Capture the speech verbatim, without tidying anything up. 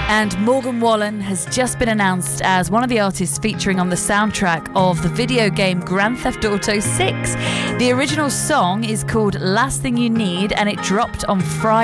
And Morgan Wallen has just been announced as one of the artists featuring on the soundtrack of the video game Grand Theft Auto six. The original song is called Last Thing You Need, and it dropped on Friday.